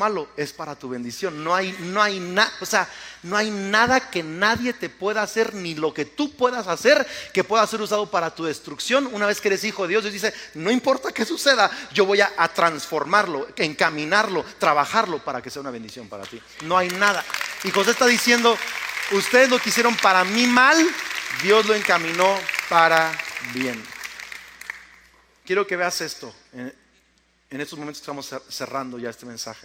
malo, es para tu bendición. No hay nada que nadie te pueda hacer, ni lo que tú puedas hacer, que pueda ser usado para tu destrucción. Una vez que eres hijo de Dios, Dios dice, no importa qué suceda, yo voy a transformarlo, encaminarlo, trabajarlo para que sea una bendición para ti. No hay nada. Y José está diciendo, ustedes lo que hicieron para mí mal, Dios lo encaminó para bien. Quiero que veas esto en estos momentos que estamos cerrando ya este mensaje.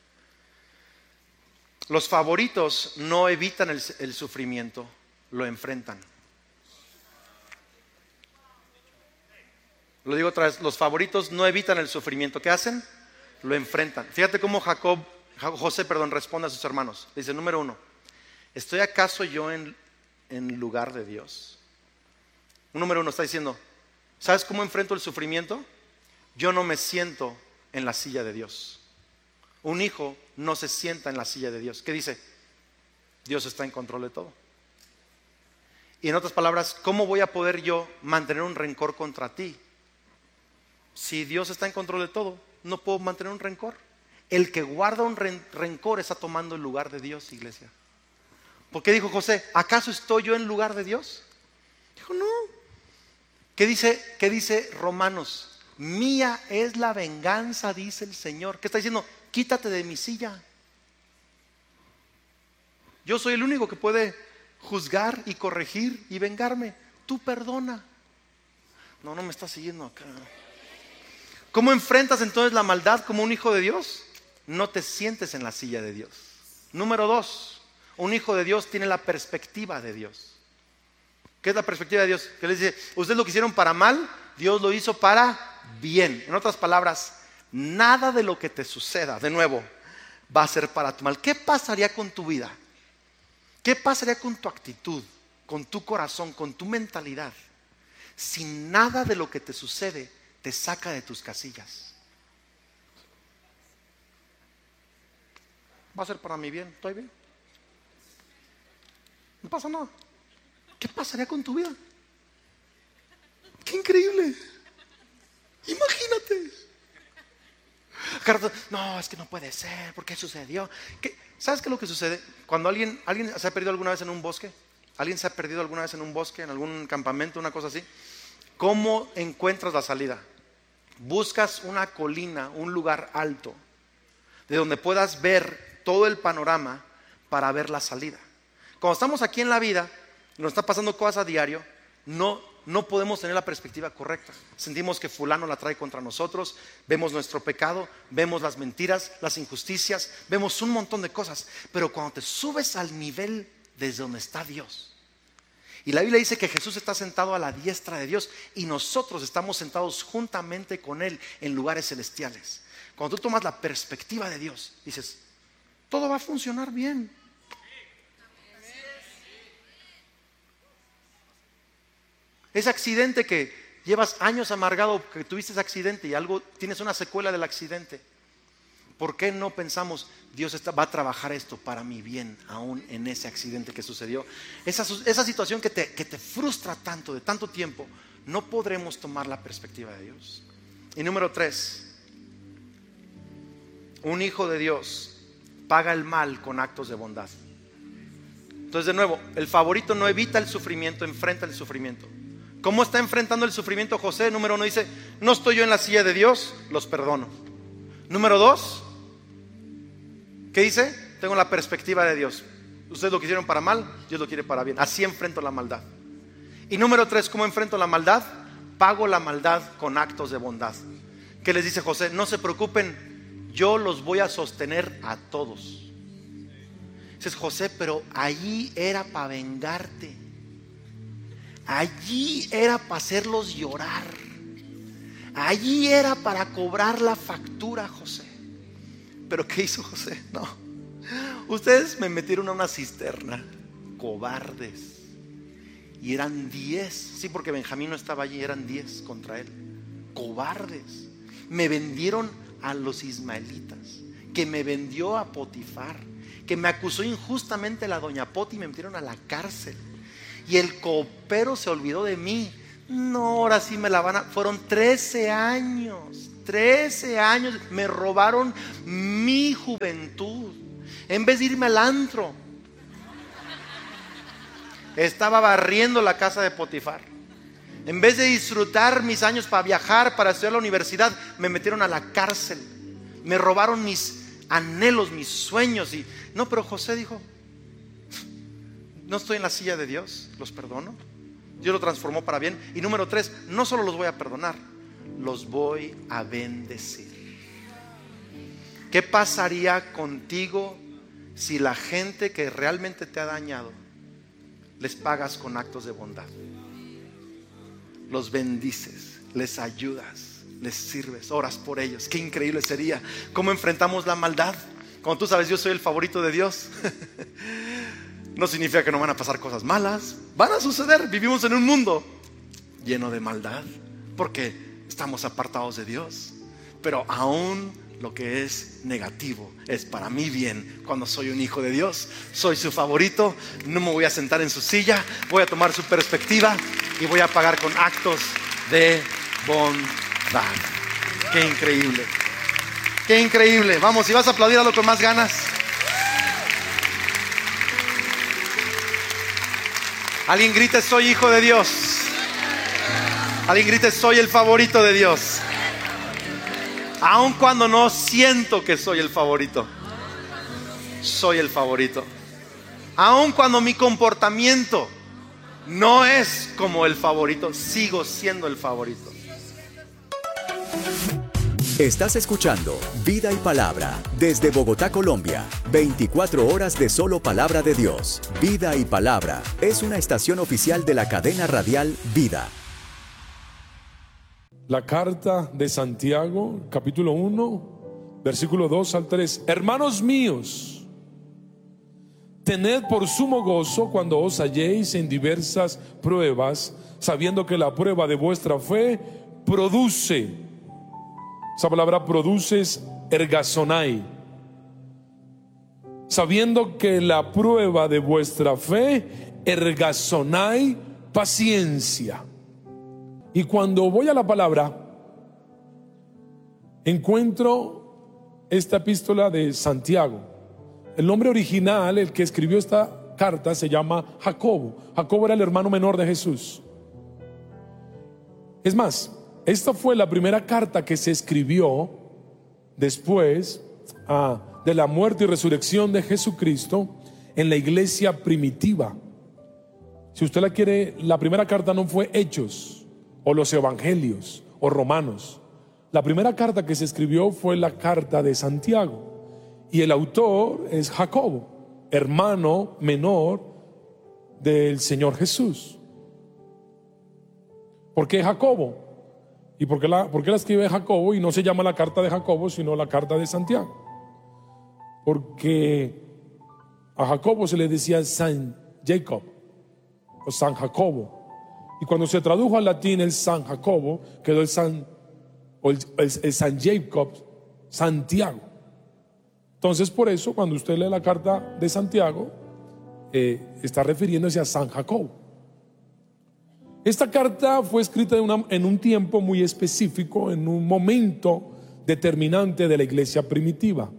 Los favoritos no evitan el sufrimiento, lo enfrentan. Lo digo otra vez, los favoritos no evitan el sufrimiento. ¿Qué hacen? Lo enfrentan. Fíjate cómo José responde a sus hermanos. Dice, número 1, ¿estoy acaso yo en lugar de Dios? Número 1 está diciendo, ¿sabes cómo enfrento el sufrimiento? Yo no me siento en la silla de Dios. Un hijo no se sienta en la silla de Dios. ¿Qué dice? Dios está en control de todo. Y en otras palabras, ¿cómo voy a poder yo mantener un rencor contra ti? Si Dios está en control de todo, no puedo mantener un rencor. El que guarda un rencor está tomando el lugar de Dios, iglesia. ¿Por qué dijo José? ¿Acaso estoy yo en lugar de Dios? Dijo, no. ¿Qué dice Romanos? Mía es la venganza, dice el Señor. ¿Qué está diciendo? Quítate de mi silla. Yo soy el único que puede juzgar y corregir y vengarme. Tú perdona. No me estás siguiendo acá. ¿Cómo enfrentas entonces la maldad como un hijo de Dios? No te sientes en la silla de Dios. Número 2, un hijo de Dios tiene la perspectiva de Dios. ¿Qué es la perspectiva de Dios? Que le dice, ustedes lo que hicieron para mal, Dios lo hizo para bien. En otras palabras, nada de lo que te suceda, de nuevo, va a ser para tu mal. ¿Qué pasaría con tu vida? ¿Qué pasaría con tu actitud, con tu corazón, con tu mentalidad, si nada de lo que te sucede te saca de tus casillas? Va a ser para mi bien, ¿estoy bien? No pasa nada. ¿Qué pasaría con tu vida? ¡Qué increíble! Imagínate. No, es que no puede ser. ¿Por qué sucedió? ¿Sabes qué es lo que sucede? Cuando alguien se ha perdido alguna vez en un bosque, alguien se ha perdido alguna vez en un bosque, en algún campamento, una cosa así, ¿cómo encuentras la salida? Buscas una colina, un lugar alto, de donde puedas ver todo el panorama para ver la salida. Cuando estamos aquí en la vida, nos está pasando cosas a diario, no podemos tener la perspectiva correcta. Sentimos que fulano la trae contra nosotros, vemos nuestro pecado, vemos las mentiras, las injusticias, vemos un montón de cosas. Pero cuando te subes al nivel desde donde está Dios, y la Biblia dice que Jesús está sentado a la diestra de Dios y nosotros estamos sentados juntamente con Él en lugares celestiales. Cuando tú tomas la perspectiva de Dios, dices, todo va a funcionar bien. Ese accidente que llevas años amargado, que tuviste ese accidente y tienes una secuela del accidente, ¿por qué no pensamos, Dios va a trabajar esto para mi bien, aún en ese accidente que sucedió? Esa situación que te frustra tanto, de tanto tiempo, no podremos tomar la perspectiva de Dios. Y número 3, un hijo de Dios paga el mal con actos de bondad. Entonces, de nuevo, el favorito no evita el sufrimiento, enfrenta el sufrimiento. ¿Cómo está enfrentando el sufrimiento José? Número 1 dice, no estoy yo en la silla de Dios, los perdono. Número 2, ¿qué dice? Tengo la perspectiva de Dios. Ustedes lo que hicieron para mal, Dios lo quiere para bien. Así enfrento la maldad. Y número 3, ¿cómo enfrento la maldad? Pago la maldad con actos de bondad. ¿Qué les dice José? No se preocupen, yo los voy a sostener a todos. Dices, José, pero allí era para vengarte. Allí era para hacerlos llorar. Allí era para cobrar la factura, José. ¿Pero qué hizo José? No. Ustedes me metieron a una cisterna, cobardes. Y eran 10. Sí, porque Benjamín no estaba allí, eran 10 contra él. Cobardes. Me vendieron a los ismaelitas, que me vendió a Potifar, que me acusó injustamente la doña Poti y me metieron a la cárcel. Y el copero se olvidó de mí. No, ahora sí me la van a... Fueron 13 años. 13 años me robaron mi juventud. En vez de irme al antro, estaba barriendo la casa de Potifar. En vez de disfrutar mis años para viajar, para estudiar la universidad, me metieron a la cárcel. Me robaron mis anhelos, mis sueños. Y no, pero José dijo: no estoy en la silla de Dios, los perdono. Dios lo transformó para bien. Y número 3, no solo los voy a perdonar, los voy a bendecir. ¿Qué pasaría contigo si la gente que realmente te ha dañado les pagas con actos de bondad? Los bendices, les ayudas, les sirves, oras por ellos. Qué increíble sería. ¿Cómo enfrentamos la maldad? Cuando tú sabes, yo soy el favorito de Dios. No significa que no van a pasar cosas malas. Van a suceder. Vivimos en un mundo lleno de maldad porque estamos apartados de Dios. Pero aún lo que es negativo es para mi bien. Cuando soy un hijo de Dios, soy su favorito. No me voy a sentar en su silla, voy a tomar su perspectiva y voy a pagar con actos de bondad. Qué increíble. Qué increíble. Vamos, si vas a aplaudir, hazlo con más ganas. Alguien grite: soy hijo de Dios. Alguien grite: soy el favorito de Dios. Aun cuando no siento que soy el favorito, soy el favorito. Aun cuando mi comportamiento no es como el favorito, sigo siendo el favorito. Estás escuchando Vida y Palabra desde Bogotá, Colombia. 24 horas de solo palabra de Dios. Vida y Palabra es una estación oficial de la cadena radial Vida. La carta de Santiago, capítulo 1, versículo 2 al 3. Hermanos míos, tened por sumo gozo cuando os halléis en diversas pruebas, sabiendo que la prueba de vuestra fe produce. Esa palabra produce es ergasonai. Sabiendo que la prueba de vuestra fe ergasonai paciencia. Y cuando voy a la palabra, encuentro esta epístola de Santiago. El nombre original, el que escribió esta carta, se llama Jacobo. Jacobo era el hermano menor de Jesús. Es más, esta fue la primera carta que se escribió después de la muerte y resurrección de Jesucristo en la iglesia primitiva. Si usted la quiere, la primera carta no fue Hechos o los Evangelios o Romanos. La primera carta que se escribió fue la carta de Santiago, y el autor es Jacobo, hermano menor del Señor Jesús. ¿Por qué Jacobo? ¿Y por qué la escribe Jacobo y no se llama la carta de Jacobo sino la carta de Santiago? Porque a Jacobo se le decía San Jacob o San Jacobo, y cuando se tradujo al latín el San Jacobo, quedó el San Jacob, Santiago. Entonces, por eso, cuando usted lee la carta de Santiago, está refiriéndose a San Jacobo. Esta carta fue escrita en un tiempo muy específico, en un momento determinante de la iglesia primitiva.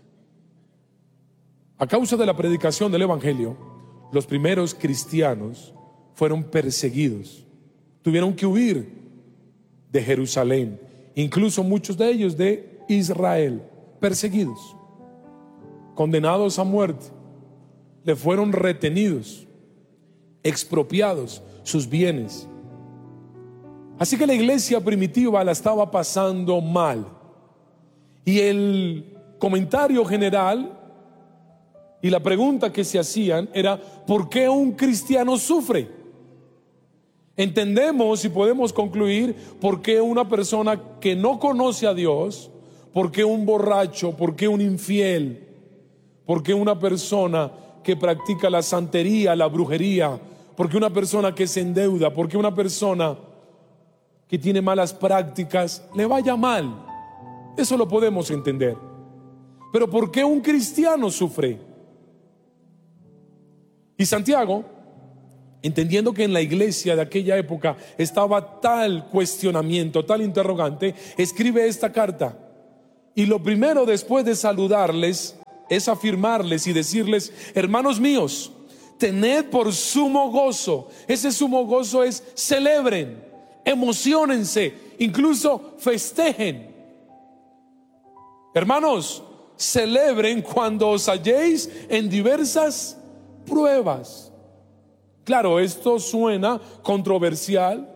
A causa de la predicación del Evangelio, los primeros cristianos fueron perseguidos, tuvieron que huir de Jerusalén, incluso muchos de ellos de Israel, perseguidos, condenados a muerte, le fueron retenidos, expropiados sus bienes. Así que la iglesia primitiva la estaba pasando mal, y el comentario general y la pregunta que se hacían era: ¿por qué un cristiano sufre? Entendemos y podemos concluir por qué una persona que no conoce a Dios, por qué un borracho, por qué un infiel, por qué una persona que practica la santería, la brujería, por qué una persona que se endeuda, por qué una persona que tiene malas prácticas le vaya mal. Eso lo podemos entender. Pero ¿por qué un cristiano sufre? Y Santiago entendiendo que en la iglesia de aquella época estaba tal cuestionamiento, tal interrogante, escribe esta carta. Y lo primero, después de saludarles, es afirmarles y decirles: hermanos míos, tened por sumo gozo. Ese sumo gozo es: celebren, emociónense, incluso festejen. Hermanos, celebren cuando os halléis en diversas pruebas. Claro, esto suena controversial,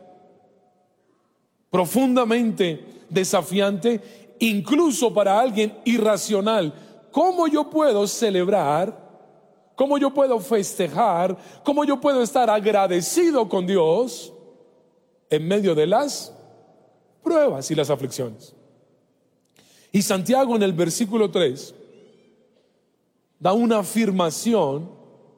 profundamente desafiante, incluso para alguien irracional. ¿Cómo yo puedo celebrar? ¿Cómo yo puedo festejar? ¿Cómo yo puedo estar agradecido con Dios en medio de las pruebas y las aflicciones? Y Santiago, en el versículo 3, da una afirmación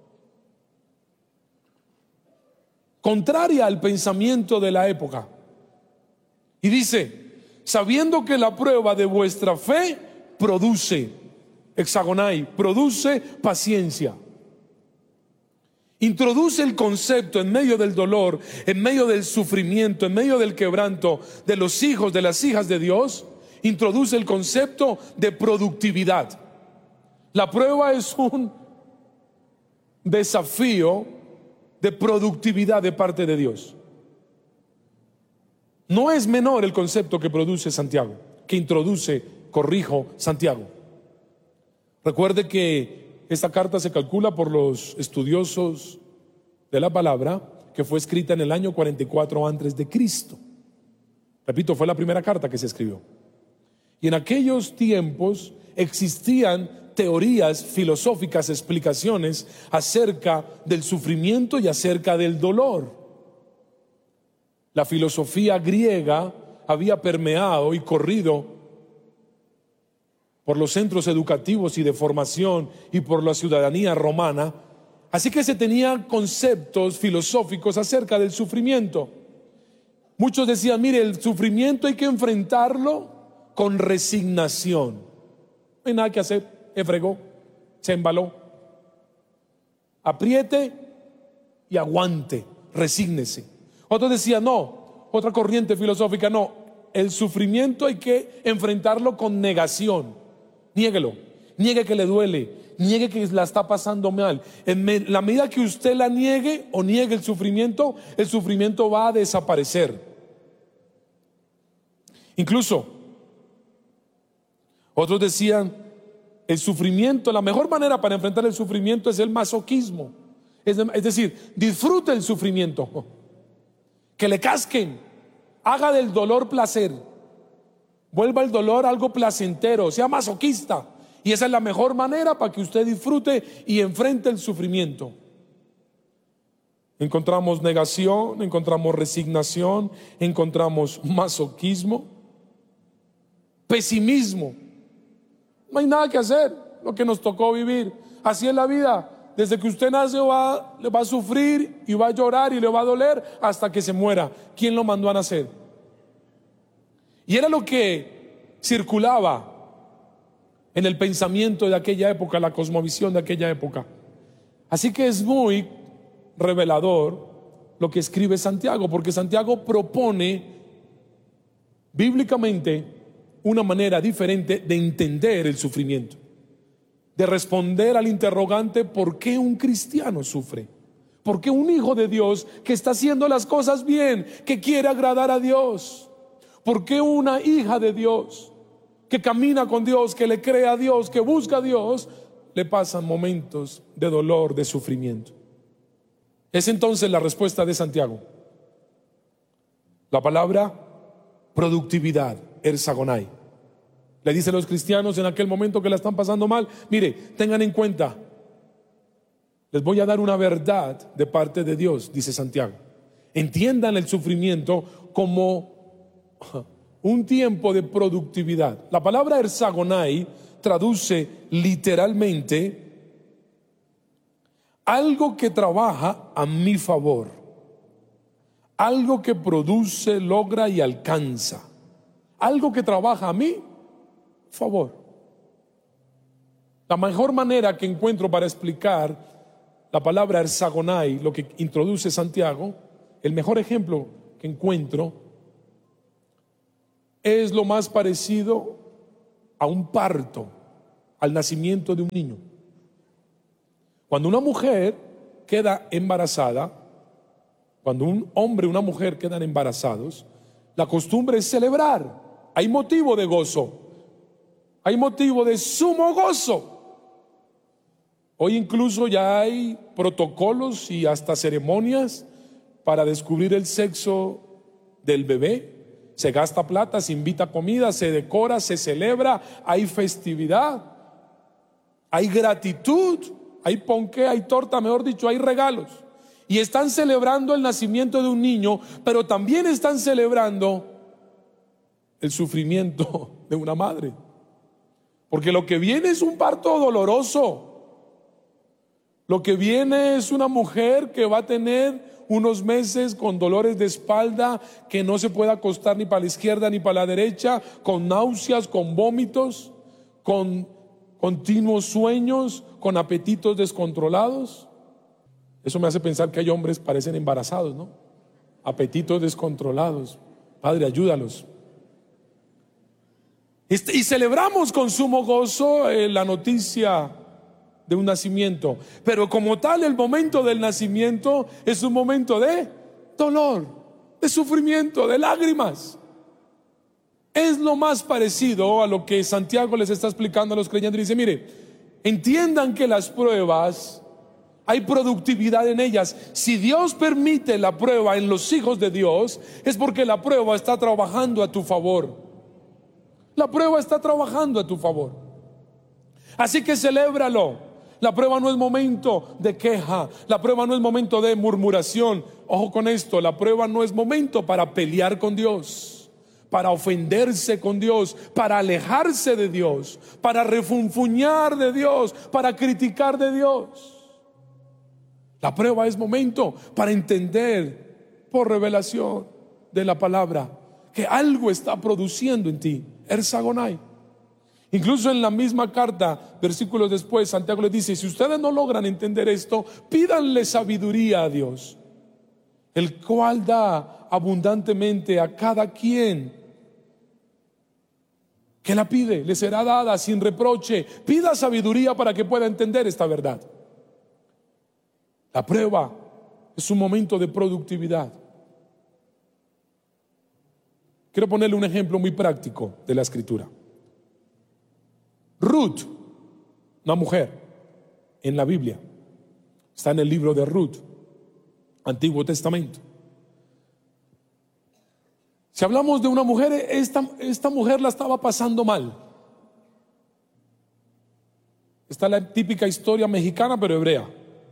contraria al pensamiento de la época. Y dice: sabiendo que la prueba de vuestra fe produce, hexagonai, produce paciencia. Introduce el concepto en medio del dolor, en medio del sufrimiento, en medio del quebranto de los hijos, de las hijas de Dios. Introduce el concepto de productividad. La prueba es un desafío de productividad de parte de Dios. No es menor el concepto que produce Santiago, que introduce, Santiago. Recuerde que esta carta se calcula por los estudiosos de la palabra que fue escrita en el año 44 antes de Cristo. Repito, fue la primera carta que se escribió. Y en aquellos tiempos existían teorías filosóficas, explicaciones acerca del sufrimiento y acerca del dolor. La filosofía griega había permeado y corrido por los centros educativos y de formación y por la ciudadanía romana. Así que se tenían conceptos filosóficos acerca del sufrimiento. Muchos decían: mire, el sufrimiento hay que enfrentarlo con resignación. No hay nada que hacer. Fregó, se embaló. Apriete y aguante, resígnese. Otros decían: no, otra corriente filosófica: no, el sufrimiento hay que enfrentarlo con negación. Niéguelo, niegue que le duele, niegue que la está pasando mal. En la medida que usted la niegue o niegue el sufrimiento va a desaparecer. Incluso otros decían: el sufrimiento, la mejor manera para enfrentar el sufrimiento es el masoquismo. Es decir, disfrute el sufrimiento, que le casquen, haga del dolor placer, vuelva el dolor algo placentero, sea masoquista. Y esa es la mejor manera para que usted disfrute y enfrente el sufrimiento. Encontramos negación, encontramos resignación, encontramos masoquismo, pesimismo. No hay nada que hacer, lo que nos tocó vivir. Así es la vida. Desde que usted nace le va a sufrir y va a llorar y le va a doler hasta que se muera. ¿Quién lo mandó a nacer? Y era lo que circulaba en el pensamiento de aquella época, la cosmovisión de aquella época. Así que es muy revelador lo que escribe Santiago, porque Santiago propone bíblicamente una manera diferente de entender el sufrimiento, de responder al interrogante: ¿por qué un cristiano sufre? ¿Por qué un hijo de Dios que está haciendo las cosas bien, que quiere agradar a Dios? ¿Por qué una hija de Dios que camina con Dios, que le cree a Dios, que busca a Dios, le pasan momentos de dolor, de sufrimiento? Es entonces la respuesta de Santiago. La palabra productividad, hexagonai. Le dice a los cristianos en aquel momento que la están pasando mal: mire, tengan en cuenta, les voy a dar una verdad de parte de Dios, dice Santiago. Entiendan el sufrimiento como un tiempo de productividad. La palabra hexagonai traduce literalmente algo que trabaja a mi favor, algo que produce, logra y alcanza, algo que trabaja a mi favor. La mejor manera que encuentro para explicar la palabra ersagonai, lo que introduce Santiago, el mejor ejemplo que encuentro es lo más parecido a un parto, al nacimiento de un niño. Cuando una mujer queda embarazada, cuando un hombre y una mujer quedan embarazados, la costumbre es celebrar. Hay motivo de gozo, hay motivo de sumo gozo. Hoy incluso ya hay protocolos y hasta ceremonias para descubrir el sexo del bebé. Se gasta plata, se invita a comida, se decora, se celebra, hay festividad, hay gratitud, hay ponqué, hay torta, mejor dicho, hay regalos. Y están celebrando el nacimiento de un niño, pero también están celebrando el sufrimiento de una madre. Porque lo que viene es un parto doloroso. Lo que viene es una mujer que va a tener unos meses con dolores de espalda, que no se puede acostar ni para la izquierda ni para la derecha, con náuseas, con vómitos, con continuos sueños, con apetitos descontrolados. Eso me hace pensar que hay hombres que parecen embarazados, ¿no? Apetitos descontrolados. Padre, ayúdalos. Y celebramos con sumo gozo la noticia de un nacimiento, pero como tal el momento del nacimiento es un momento de dolor, de sufrimiento, de lágrimas. Es lo más parecido a lo que Santiago les está explicando a los creyentes. Dice, mire, entiendan que las pruebas, hay productividad en ellas. Si Dios permite la prueba en los hijos de Dios, es porque la prueba está trabajando a tu favor. La prueba está trabajando a tu favor. Así que celébralo. La prueba no es momento de queja, la prueba no es momento de murmuración. Ojo con esto, la prueba no es momento para pelear con Dios, para ofenderse con Dios, para alejarse de Dios, para refunfuñar de Dios, para criticar de Dios. La prueba es momento para entender por revelación de la palabra que algo está produciendo en ti, ersagonai. Incluso en la misma carta, versículos después, Santiago les dice, si ustedes no logran entender esto, pídanle sabiduría a Dios, el cual da abundantemente a cada quien que la pide, le será dada sin reproche. Pida sabiduría para que pueda entender esta verdad. La prueba es un momento de productividad. Quiero ponerle un ejemplo muy práctico de la escritura. Ruth, una mujer en la Biblia, está en el libro de Ruth, Antiguo Testamento. Si hablamos de una mujer, esta mujer la estaba pasando mal. Está la típica historia mexicana, pero hebrea.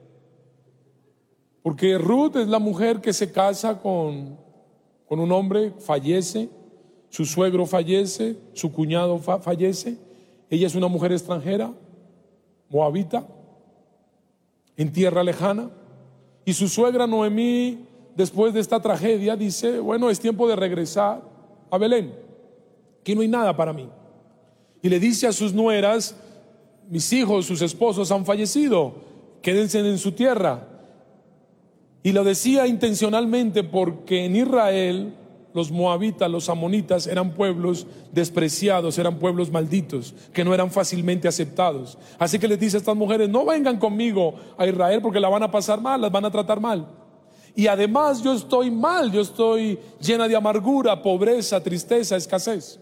Porque Ruth es la mujer que se casa con un hombre, fallece, su suegro fallece, su cuñado fallece. Ella es una mujer extranjera, moabita, en tierra lejana. Y su suegra Noemí, después de esta tragedia, dice, bueno, es tiempo de regresar a Belén. Aquí no hay nada para mí. Y le dice a sus nueras, mis hijos, sus esposos han fallecido, quédense en su tierra. Y lo decía intencionalmente porque en Israel los moabitas, los amonitas eran pueblos despreciados, eran pueblos malditos, que no eran fácilmente aceptados. Así que les dice a estas mujeres, no vengan conmigo a Israel porque la van a pasar mal, las van a tratar mal. Y además yo estoy mal, yo estoy llena de amargura, pobreza, tristeza, escasez.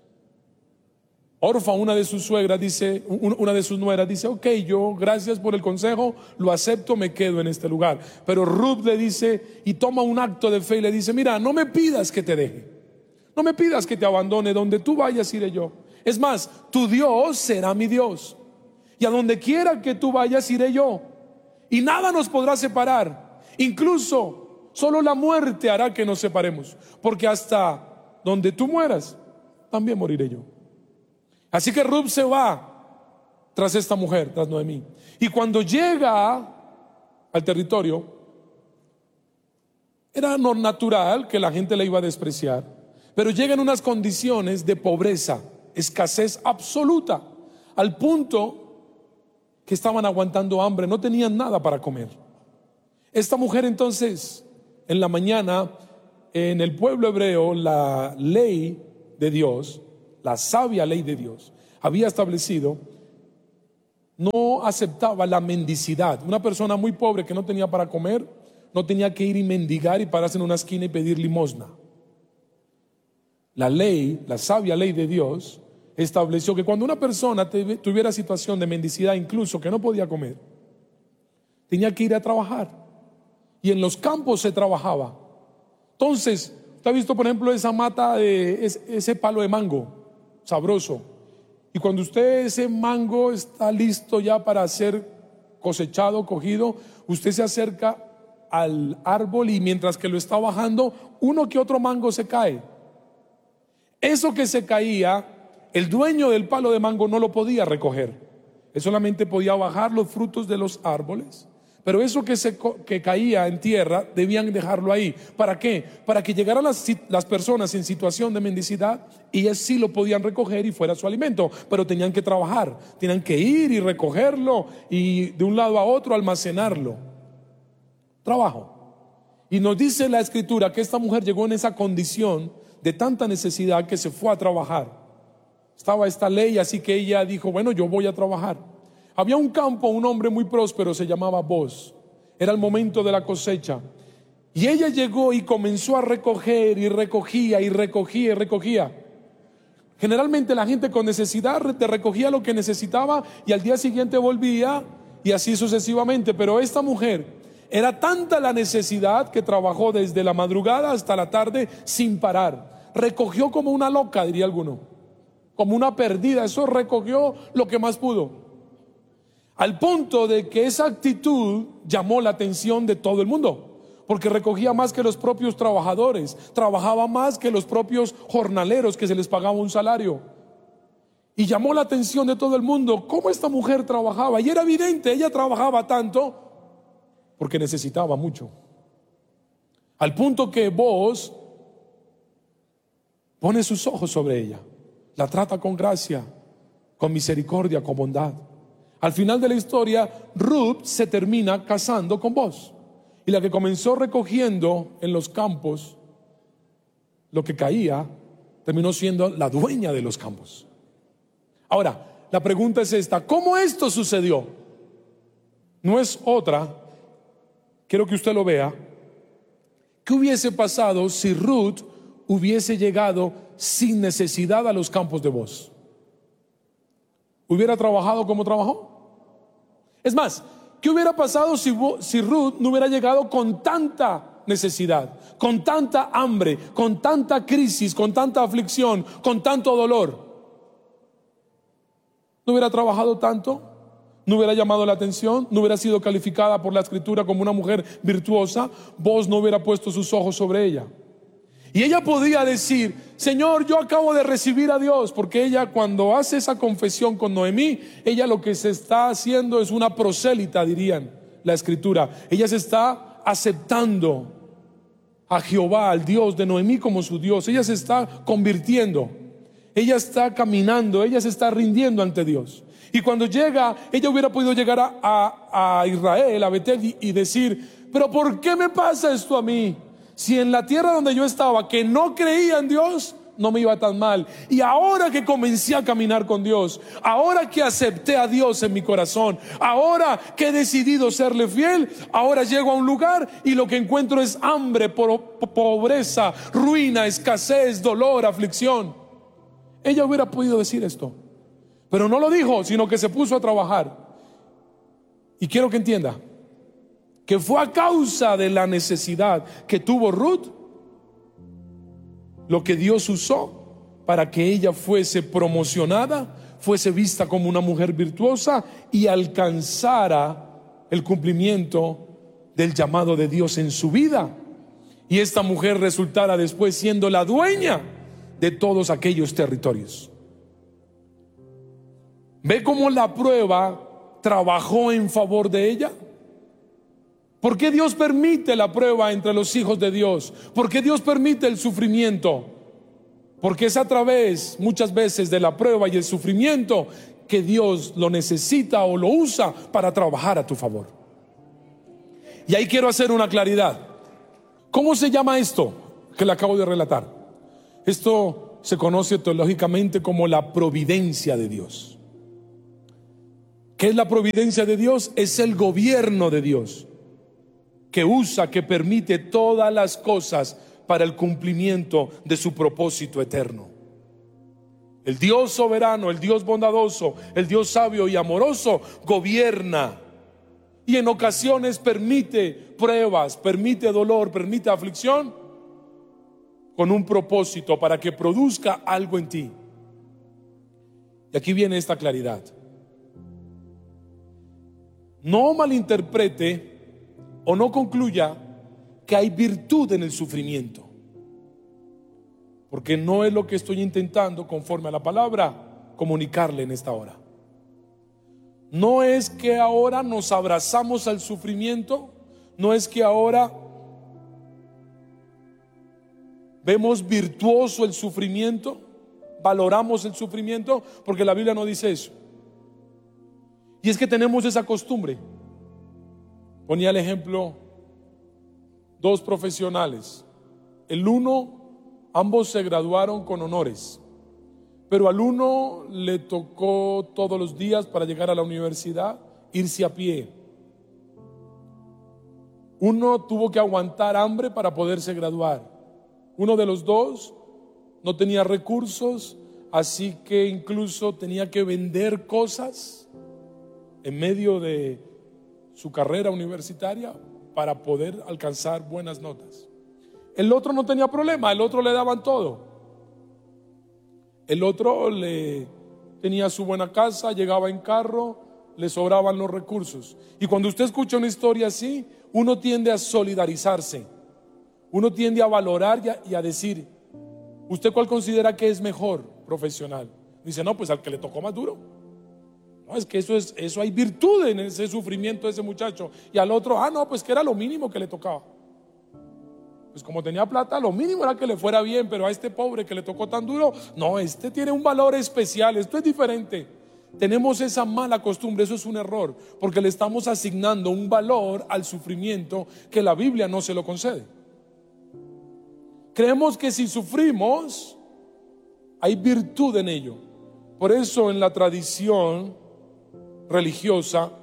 Orfa, una de sus suegras dice, una de sus nueras dice, ok, yo gracias por el consejo, lo acepto, me quedo en este lugar. Pero Ruth le dice y toma un acto de fe y le dice, mira, no me pidas que te deje, no me pidas que te abandone, donde tú vayas iré yo. Es más, tu Dios será mi Dios, y a donde quiera que tú vayas iré yo, y nada nos podrá separar, incluso solo la muerte hará que nos separemos, porque hasta donde tú mueras, también moriré yo. Así que Ruth se va tras esta mujer, tras Noemí. Y cuando llega al territorio, era natural que la gente la iba a despreciar, pero llega en unas condiciones de pobreza, escasez absoluta, al punto que estaban aguantando hambre, no tenían nada para comer. Esta mujer entonces, en la mañana, en el pueblo hebreo, la ley de Dios, la sabia ley de Dios, había establecido, no aceptaba la mendicidad. Una persona muy pobre que no tenía para comer, no tenía que ir y mendigar y pararse en una esquina y pedir limosna. La ley, la sabia ley de Dios, estableció que cuando una persona tuviera situación de mendicidad, incluso que no podía comer, tenía que ir a trabajar. Y en los campos se trabajaba. Entonces, ¿usted ha visto por ejemplo esa mata de ese palo de mango sabroso? Y cuando ese mango está listo ya para ser cosechado, cogido, usted se acerca al árbol y mientras que lo está bajando, uno que otro mango se cae. Eso que se caía, el dueño del palo de mango no lo podía recoger. Él solamente podía bajar los frutos de los árboles. Pero eso que caía en tierra, debían dejarlo ahí. ¿Para qué? Para que llegaran las personas en situación de mendicidad y ellas sí lo podían recoger y fuera su alimento. Pero tenían que trabajar, tenían que ir y recogerlo y de un lado a otro almacenarlo. Trabajo. Y nos dice la Escritura que esta mujer llegó en esa condición de tanta necesidad que se fue a trabajar. Estaba esta ley, así que ella dijo, bueno, yo voy a trabajar. Había un campo, un hombre muy próspero, se llamaba Boaz. Era el momento de la cosecha. Y ella llegó y comenzó a recoger y recogía y recogía y recogía. Generalmente la gente con necesidad recogía lo que necesitaba y al día siguiente volvía y así sucesivamente. Pero esta mujer, era tanta la necesidad que trabajó desde la madrugada hasta la tarde sin parar. Recogió como una loca, diría alguno, como una perdida. Eso recogió lo que más pudo. Al punto de que esa actitud llamó la atención de todo el mundo, porque recogía más que los propios trabajadores, trabajaba más que los propios jornaleros que se les pagaba un salario. Y llamó la atención de todo el mundo cómo esta mujer trabajaba. Y era evidente, ella trabajaba tanto porque necesitaba mucho. Al punto que Boaz pone sus ojos sobre ella, la trata con gracia, con misericordia, con bondad. Al final de la historia, Ruth se termina casando con Boaz. Y la que comenzó recogiendo en los campos lo que caía, terminó siendo la dueña de los campos. Ahora, la pregunta es esta: ¿cómo esto sucedió? No es otra, quiero que usted lo vea. ¿Qué hubiese pasado si Ruth hubiese llegado sin necesidad a los campos de Boaz? ¿Hubiera trabajado como trabajó? Es más, ¿qué hubiera pasado si Ruth no hubiera llegado con tanta necesidad, con tanta hambre, con tanta crisis, con tanta aflicción, con tanto dolor? ¿No hubiera trabajado tanto? ¿No hubiera llamado la atención? ¿No hubiera sido calificada por la Escritura como una mujer virtuosa? Vos no hubiera puesto sus ojos sobre ella. Y ella podía decir: Señor, yo acabo de recibir a Dios. Porque ella, cuando hace esa confesión con Noemí, ella lo que se está haciendo es una prosélita, dirían la Escritura. Ella se está aceptando a Jehová, al Dios de Noemí, como su Dios. Ella se está convirtiendo, ella está caminando, ella se está rindiendo ante Dios. Y cuando llega, ella hubiera podido llegar a Israel, a Betel, y decir: pero ¿por qué me pasa esto a mí? Si en la tierra donde yo estaba, que no creía en Dios, no me iba tan mal. Y ahora que comencé a caminar con Dios, ahora que acepté a Dios en mi corazón, ahora que he decidido serle fiel, ahora llego a un lugar y lo que encuentro es hambre, pobreza, ruina, escasez, dolor, aflicción. Ella hubiera podido decir esto, pero no lo dijo, sino que se puso a trabajar. Y quiero que entienda que fue a causa de la necesidad que tuvo Ruth lo que Dios usó para que ella fuese promocionada, fuese vista como una mujer virtuosa y alcanzara el cumplimiento del llamado de Dios en su vida. Y esta mujer resultara después siendo la dueña de todos aquellos territorios. ¿Ve cómo la prueba trabajó en favor de ella? ¿Por qué Dios permite la prueba entre los hijos de Dios? ¿Por qué Dios permite el sufrimiento? Porque es a través, muchas veces, de la prueba y el sufrimiento que Dios lo necesita o lo usa para trabajar a tu favor. Y ahí quiero hacer una claridad. ¿Cómo se llama esto que le acabo de relatar? Esto se conoce teológicamente como la providencia de Dios. ¿Qué es la providencia de Dios? Es el gobierno de Dios, que usa, que permite todas las cosas para el cumplimiento de su propósito eterno. El Dios soberano, el Dios bondadoso, el Dios sabio y amoroso gobierna, y en ocasiones permite pruebas, permite dolor, permite aflicción, con un propósito para que produzca algo en ti. Y aquí viene esta claridad. No malinterprete o no concluya que hay virtud en el sufrimiento, porque no es lo que estoy intentando, conforme a la palabra, comunicarle en esta hora. No es que ahora nos abrazamos al sufrimiento, no es que ahora vemos virtuoso el sufrimiento, valoramos el sufrimiento, porque la Biblia no dice eso. Y es que tenemos esa costumbre. Ponía el ejemplo, dos profesionales. El uno, ambos se graduaron con honores, pero al uno le tocó todos los días para llegar a la universidad irse a pie. Uno tuvo que aguantar hambre para poderse graduar. Uno de los dos no tenía recursos, así que incluso tenía que vender cosas en medio de su carrera universitaria para poder alcanzar buenas notas. El otro no tenía problema, el otro le daban todo. El otro tenía su buena casa, llegaba en carro, le sobraban los recursos. Y cuando usted escucha una historia así, uno tiende a solidarizarse, uno tiende a valorar y a decir, ¿usted cuál considera que es mejor profesional? Dice, no, pues al que le tocó más duro. No, es que eso hay virtud en ese sufrimiento de ese muchacho. Y al otro, no, pues que era lo mínimo que le tocaba. Pues como tenía plata, lo mínimo era que le fuera bien, pero a este pobre que le tocó tan duro, no, este tiene un valor especial, esto es diferente. Tenemos esa mala costumbre, eso es un error, porque le estamos asignando un valor al sufrimiento que la Biblia no se lo concede. Creemos que si sufrimos, hay virtud en ello. Por eso en la tradición religiosa,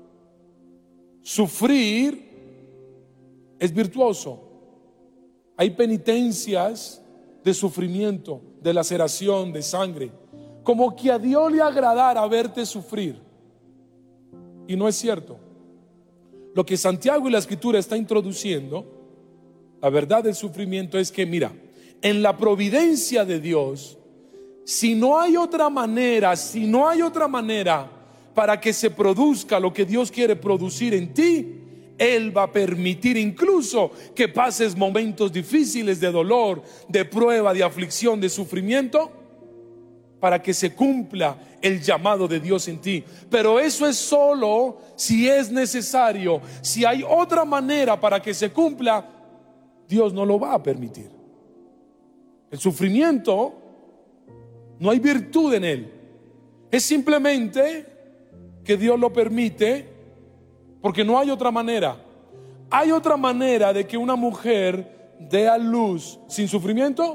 sufrir es virtuoso. Hay penitencias de sufrimiento, de laceración, de sangre, como que a Dios le agradara verte sufrir. Y no es cierto. Lo que Santiago y la Escritura está introduciendo, la verdad del sufrimiento, es que mira, en la providencia de Dios, si no hay otra manera para que se produzca lo que Dios quiere producir en ti, Él va a permitir incluso que pases momentos difíciles de dolor, de prueba, de aflicción, de sufrimiento, para que se cumpla el llamado de Dios en ti. Pero eso es solo si es necesario. Si hay otra manera para que se cumpla, Dios no lo va a permitir. El sufrimiento, no hay virtud en él. Es simplemente que Dios lo permite porque no hay otra manera. ¿Hay otra manera de que una mujer dé a luz sin sufrimiento?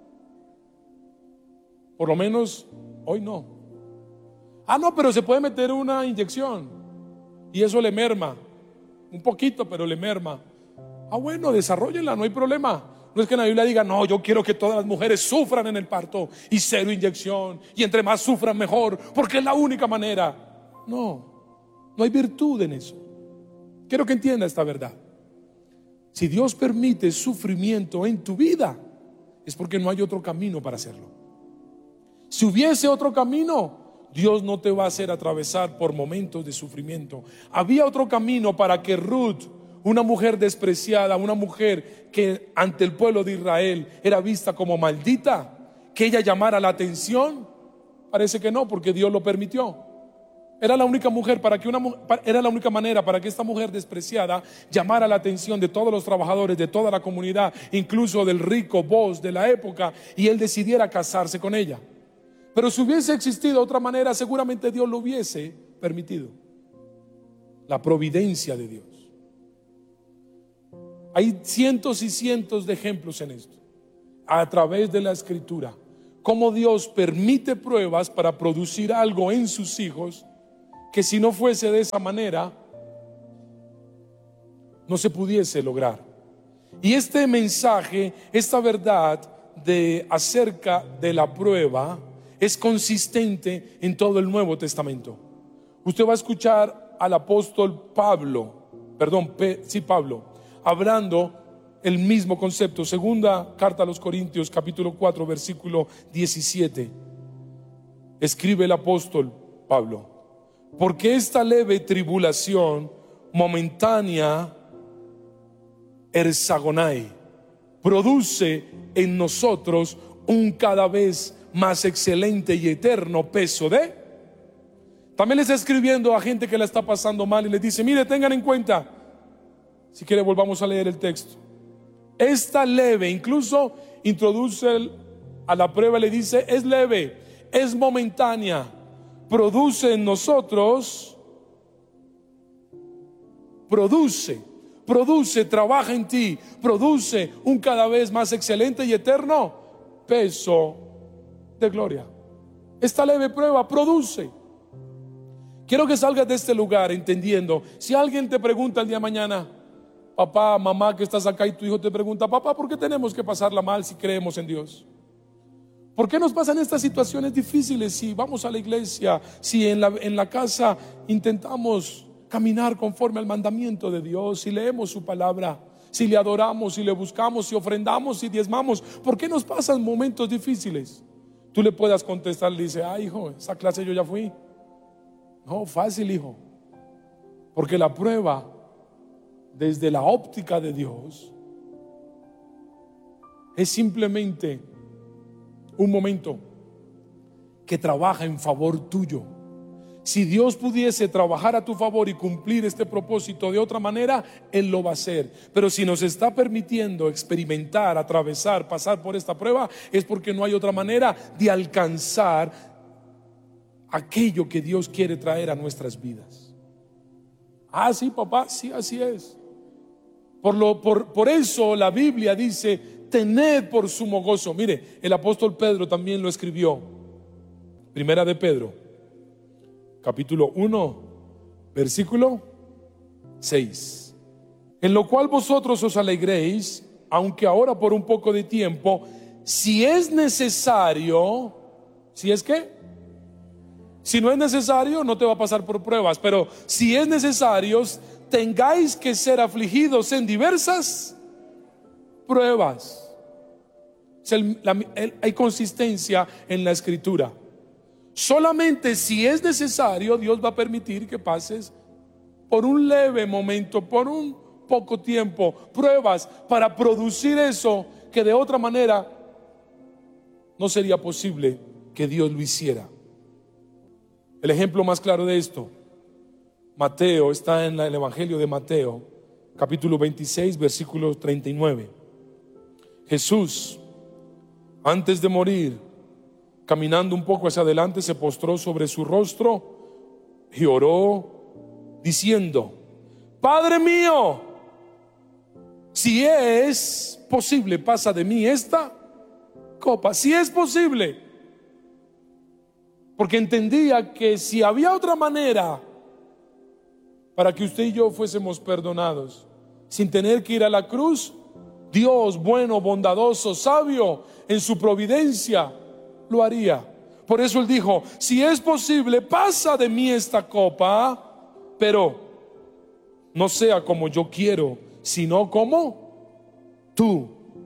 Por lo menos hoy no. No, pero se puede meter una inyección y eso le merma un poquito, pero le merma. Bueno, desarróllenla, no hay problema. No es que en la Biblia diga, no, yo quiero que todas las mujeres sufran en el parto y cero inyección, y entre más sufran mejor, porque es la única manera. No hay virtud en eso. Quiero que entienda esta verdad. Si Dios permite sufrimiento en tu vida, es porque no hay otro camino para hacerlo. Si hubiese otro camino, Dios no te va a hacer atravesar por momentos de sufrimiento. Había otro camino para que Ruth, una mujer despreciada, una mujer que ante el pueblo de Israel era vista como maldita, que ella llamara la atención. Parece que no, porque Dios lo permitió. Era la única manera para que esta mujer despreciada llamara la atención de todos los trabajadores, de toda la comunidad, incluso del rico Boaz de la época, y él decidiera casarse con ella. Pero si hubiese existido de otra manera, seguramente Dios lo hubiese permitido. La providencia de Dios. Hay cientos y cientos de ejemplos en esto, a través de la Escritura, cómo Dios permite pruebas para producir algo en sus hijos que si no fuese de esa manera no se pudiese lograr. Y este mensaje, esta verdad acerca de la prueba es consistente en todo el Nuevo Testamento. Usted va a escuchar al apóstol Pablo, hablando el mismo concepto. Segunda carta a los Corintios, capítulo 4, versículo 17. Escribe el apóstol Pablo: porque esta leve tribulación momentánea, ersagonai, produce en nosotros un cada vez más excelente y eterno peso de. También le está escribiendo a gente que la está pasando mal y les dice: mire, tengan en cuenta, si quiere volvamos a leer el texto. Esta leve, incluso introduce a la prueba, le dice: es leve, es momentánea, produce en nosotros, produce, trabaja en ti, produce un cada vez más excelente y eterno peso de gloria. Esta leve prueba produce. Quiero que salgas de este lugar entendiendo, si alguien te pregunta el día de mañana, papá, mamá que estás acá, y tu hijo te pregunta: papá, ¿por qué tenemos que pasarla mal si creemos en Dios? ¿Por qué nos pasan estas situaciones difíciles si vamos a la iglesia, si en la casa intentamos caminar conforme al mandamiento de Dios, si leemos su palabra, si le adoramos, si le buscamos, si ofrendamos, si diezmamos? ¿Por qué nos pasan momentos difíciles? Tú le puedas contestar, le dice: hijo, esa clase yo ya fui. No, fácil, hijo, porque la prueba, desde la óptica de Dios, es simplemente un momento que trabaja en favor tuyo. Si Dios pudiese trabajar a tu favor y cumplir este propósito de otra manera, Él lo va a hacer. Pero si nos está permitiendo experimentar, atravesar, pasar por esta prueba, es porque no hay otra manera de alcanzar aquello que Dios quiere traer a nuestras vidas. Sí, papá, sí, así es. Por eso la Biblia dice: tened por sumo gozo. Mire, el apóstol Pedro también lo escribió. Primera de Pedro, capítulo 1, versículo 6. En lo cual vosotros os alegréis, aunque ahora por un poco de tiempo, si es necesario. ¿Si es qué? Si no es necesario, no te va a pasar por pruebas, pero si es necesario, tengáis que ser afligidos en diversas pruebas. Hay consistencia en la Escritura. Solamente si es necesario, Dios va a permitir que pases por un leve momento, por un poco tiempo, pruebas para producir eso que de otra manera no sería posible que Dios lo hiciera. El ejemplo más claro de esto, Mateo, está en el Evangelio de Mateo, capítulo 26, versículo 39. Jesús, antes de morir, caminando un poco hacia adelante, se postró sobre su rostro y oró diciendo: Padre mío, si es posible, pasa de mí esta copa. Si es posible. Porque entendía que si había otra manera para que usted y yo fuésemos perdonados, sin tener que ir a la cruz, Dios, bueno, bondadoso, sabio, en su providencia, lo haría. Por eso Él dijo: si es posible, pasa de mí esta copa, pero no sea como yo quiero, sino como tú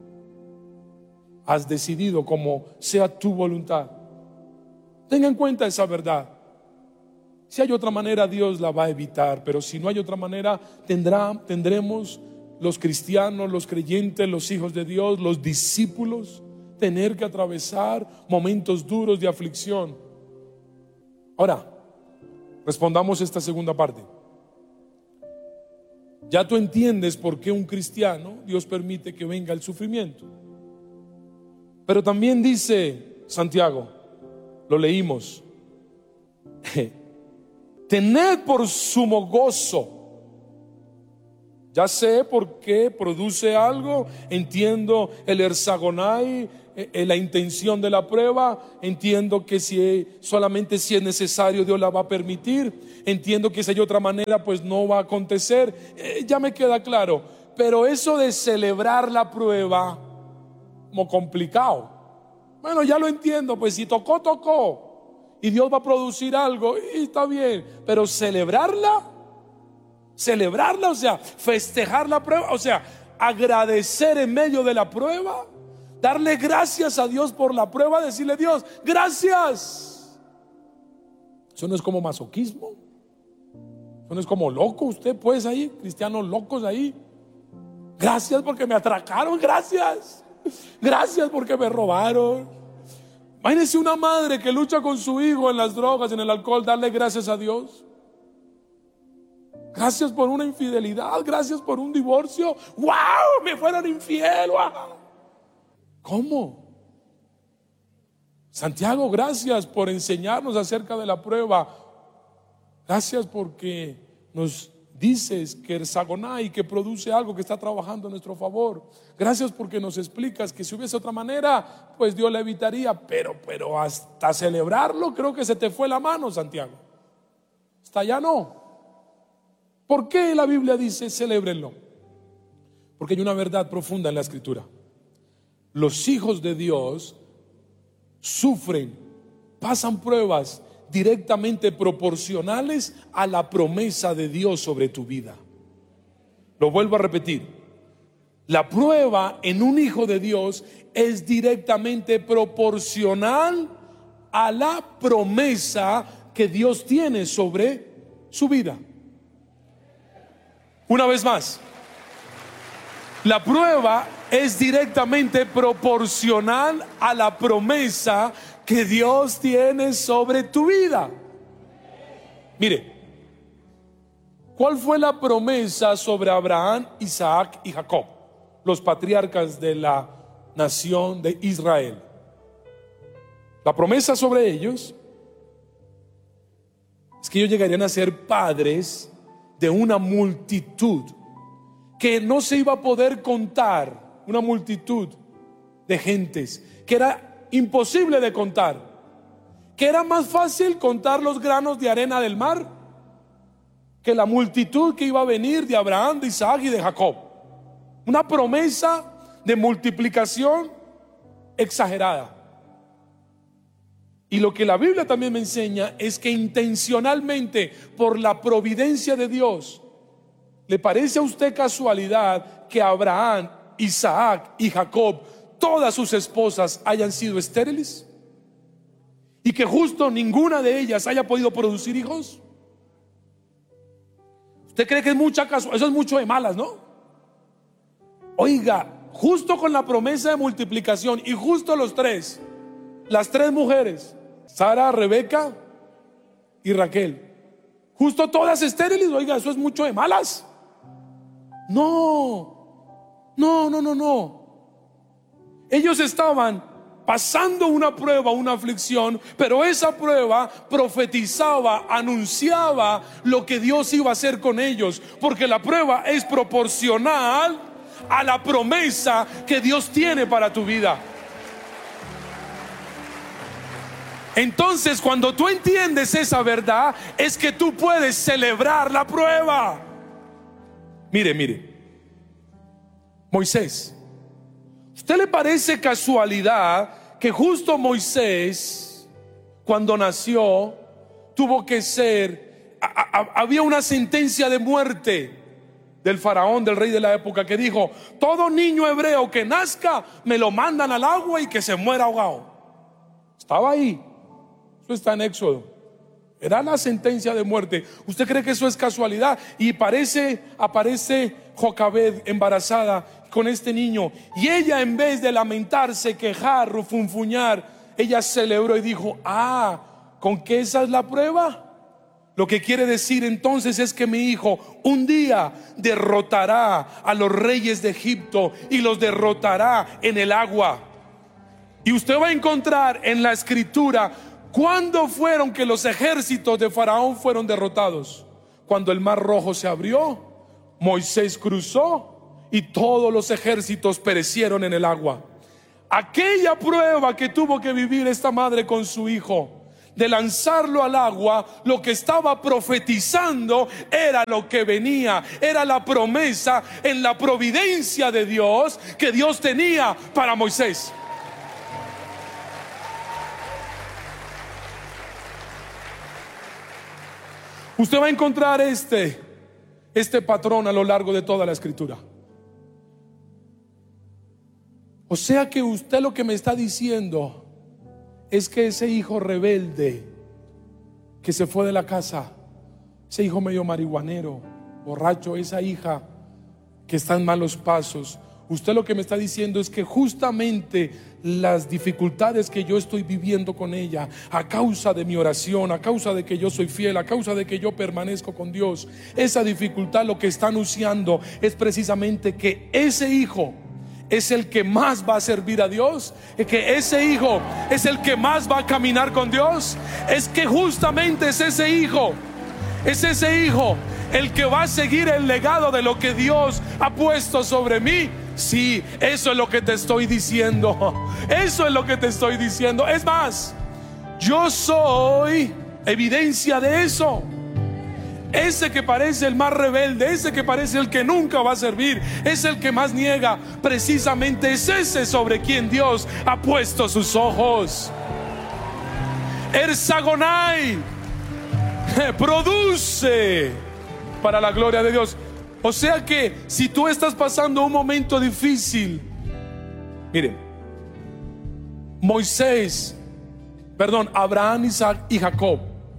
has decidido, como sea tu voluntad. Tenga en cuenta esa verdad. Si hay otra manera, Dios la va a evitar, pero si no hay otra manera, tendremos los cristianos, los creyentes, los hijos de Dios, los discípulos, tener que atravesar momentos duros de aflicción. Ahora, respondamos esta segunda parte. Ya tú entiendes por qué un cristiano, Dios permite que venga el sufrimiento. Pero también dice Santiago: Lo leímos. Tened por sumo gozo. Ya sé por qué produce algo, entiendo el hexagonai, la intención de la prueba, entiendo que solamente si es necesario Dios la va a permitir, entiendo que si hay otra manera pues no va a acontecer, ya me queda claro, pero eso de celebrar la prueba como complicado, bueno, ya lo entiendo, pues si tocó y Dios va a producir algo y está bien, pero celebrarla, o sea, festejar la prueba, o sea, agradecer en medio de la prueba, darle gracias a Dios por la prueba, decirle: Dios, gracias. Eso no es como masoquismo, eso no es como loco. Usted pues ahí, cristianos locos ahí, gracias porque me atracaron, gracias porque me robaron. Imagínese una madre que lucha con su hijo en las drogas, en el alcohol, darle gracias a Dios. Gracias por una infidelidad, gracias por un divorcio. ¡Wow! Me fueron infiel. ¡Wow! ¿Cómo? Santiago, gracias por enseñarnos acerca de la prueba. Gracias porque nos dices que hexagonai, que produce algo que está trabajando a nuestro favor. Gracias porque nos explicas que si hubiese otra manera, pues Dios la evitaría. Pero hasta celebrarlo creo que se te fue la mano, Santiago. Hasta allá no. ¿Por qué la Biblia dice celébrenlo? Porque hay una verdad profunda en la Escritura. Los hijos de Dios sufren, pasan pruebas directamente proporcionales a la promesa de Dios sobre tu vida. Lo vuelvo a repetir. La prueba en un hijo de Dios es directamente proporcional a la promesa que Dios tiene sobre su vida. Una vez más, la prueba es directamente proporcional a la promesa que Dios tiene sobre tu vida. Mire, ¿cuál fue la promesa sobre Abraham, Isaac y Jacob, los patriarcas de la nación de Israel? La promesa sobre ellos es que ellos llegarían a ser padres de una multitud que no se iba a poder contar, una multitud de gentes que era imposible de contar, que era más fácil contar los granos de arena del mar que la multitud que iba a venir de Abraham, de Isaac y de Jacob. Una promesa de multiplicación exagerada. Y lo que la Biblia también me enseña es que intencionalmente, por la providencia de Dios, ¿le parece a usted casualidad que Abraham, Isaac y Jacob, todas sus esposas hayan sido estériles? Y que justo ninguna de ellas haya podido producir hijos. ¿Usted cree que es mucha casualidad? Eso es mucho de malas, ¿no? Oiga, justo con la promesa de multiplicación y justo las tres mujeres, Sara, Rebeca y Raquel, justo todas estériles. Oiga, eso es mucho de malas. No. Ellos estaban pasando una prueba, una aflicción, pero esa prueba profetizaba, anunciaba lo que Dios iba a hacer con ellos, porque la prueba es proporcional a la promesa que Dios tiene para tu vida. Entonces, cuando tú entiendes esa verdad, es que tú puedes celebrar la prueba. Mire, Moisés, ¿usted le parece casualidad que justo Moisés, cuando nació, tuvo que ser, había una sentencia de muerte del faraón, del rey de la época, que dijo: todo niño hebreo que nazca, me lo mandan al agua y que se muera ahogado? Estaba ahí. Eso está en Éxodo. Era la sentencia de muerte. ¿Usted cree que eso es casualidad? Y aparece Jocabed embarazada con este niño, y ella, en vez de lamentarse, quejar, refunfuñar, ella celebró y dijo: ¿con qué esa es la prueba? Lo que quiere decir entonces es que mi hijo un día derrotará a los reyes de Egipto y los derrotará en el agua. Y usted va a encontrar en la escritura ¿Cuándo fueron que los ejércitos de Faraón fueron derrotados? Cuando el mar rojo se abrió, Moisés cruzó y todos los ejércitos perecieron en el agua. Aquella prueba que tuvo que vivir esta madre con su hijo, de lanzarlo al agua, lo que estaba profetizando era lo que venía, era la promesa en la providencia de Dios que Dios tenía para Moisés. Usted va a encontrar este patrón a lo largo de toda la escritura. O sea que usted lo que me está diciendo es que ese hijo rebelde que se fue de la casa, ese hijo medio marihuanero, borracho, esa hija que está en malos pasos, usted lo que me está diciendo es que justamente las dificultades que yo estoy viviendo con ella, a causa de mi oración, a causa de que yo soy fiel, a causa de que yo permanezco con Dios, esa dificultad lo que está anunciando es precisamente que ese hijo es el que más va a servir a Dios, que ese hijo es el que más va a caminar con Dios. Es que justamente es ese hijo el que va a seguir el legado de lo que Dios ha puesto sobre mí. Sí, eso es lo que te estoy diciendo. Eso es lo que te estoy diciendo. Es más, yo soy evidencia de eso. Ese que parece el más rebelde, ese que parece el que nunca va a servir, es el que más niega, precisamente es ese sobre quien Dios ha puesto sus ojos. Erzagonai produce para la gloria de Dios. O sea que si tú estás pasando un momento difícil, miren, Abraham, Isaac y Jacob.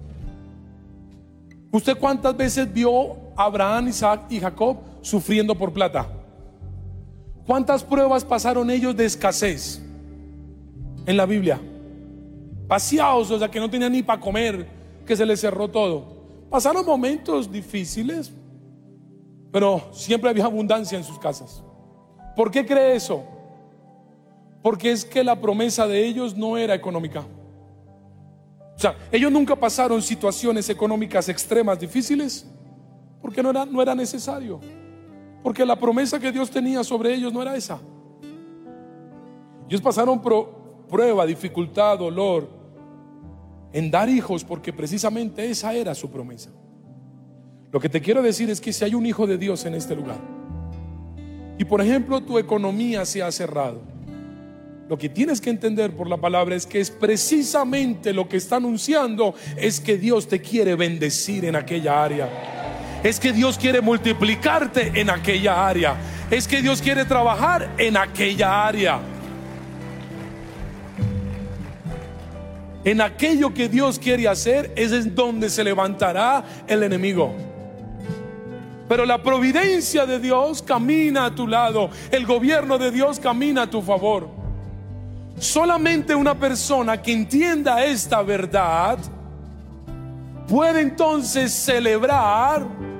¿Usted cuántas veces vio a Abraham, Isaac y Jacob sufriendo por plata? ¿Cuántas pruebas pasaron ellos de escasez en la Biblia? Vaciados, o sea que no tenían ni para comer, que se les cerró todo. Pasaron momentos difíciles, pero siempre había abundancia en sus casas. ¿Por qué cree eso? Porque es que la promesa de ellos no era económica. O sea, ellos nunca pasaron situaciones económicas extremas difíciles porque no era necesario. Porque la promesa que Dios tenía sobre ellos no era esa. Ellos pasaron prueba, dificultad, dolor en dar hijos porque precisamente esa era su promesa. Lo que te quiero decir es que si hay un hijo de Dios en este lugar y por ejemplo tu economía se ha cerrado, lo que tienes que entender por la palabra es que es precisamente lo que está anunciando es que Dios te quiere bendecir en aquella área. Es que Dios quiere multiplicarte en aquella área. Es que Dios quiere trabajar en aquella área. En aquello que Dios quiere hacer es en donde se levantará el enemigo. Pero la providencia de Dios camina a tu lado. El gobierno de Dios camina a tu favor. Solamente una persona que entienda esta verdad puede entonces celebrar,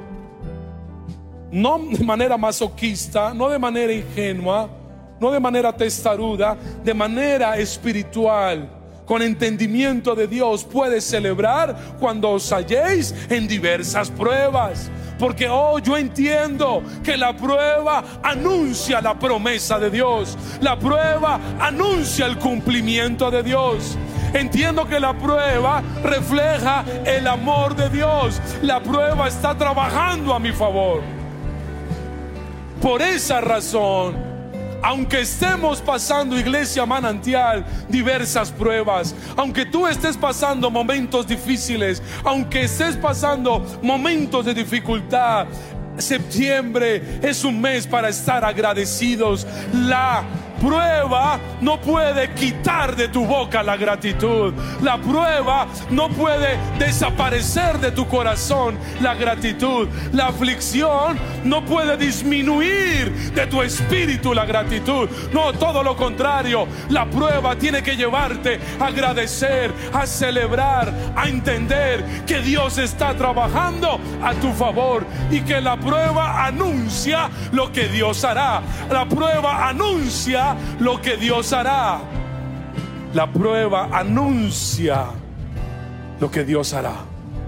no de manera masoquista, no de manera ingenua, no de manera testaruda, de manera espiritual, con entendimiento de Dios. Puede celebrar cuando os halléis en diversas pruebas. Porque yo entiendo que la prueba anuncia la promesa de Dios. La prueba anuncia el cumplimiento de Dios. Entiendo que la prueba refleja el amor de Dios. La prueba está trabajando a mi favor. Por esa razón, aunque estemos pasando, Iglesia Manantial, diversas pruebas, aunque tú estés pasando momentos difíciles, aunque estés pasando momentos de dificultad, septiembre es un mes para estar agradecidos. La prueba no puede quitar de tu boca la gratitud. La prueba no puede desaparecer de tu corazón la gratitud. La aflicción no puede disminuir de tu espíritu la gratitud. No, todo lo contrario. La prueba tiene que llevarte a agradecer, a celebrar, a entender que Dios está trabajando a tu favor y que la prueba anuncia lo que Dios hará. La prueba anuncia lo que Dios hará. La prueba anuncia lo que Dios hará.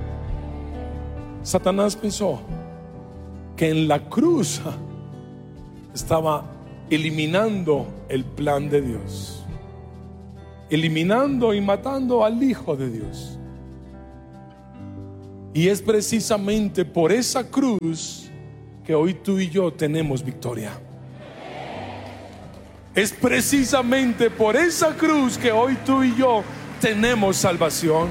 Satanás pensó que en la cruz estaba eliminando el plan de Dios, eliminando y matando al Hijo de Dios. Y es precisamente por esa cruz que hoy tú y yo tenemos victoria. Es precisamente por esa cruz que hoy tú y yo tenemos salvación.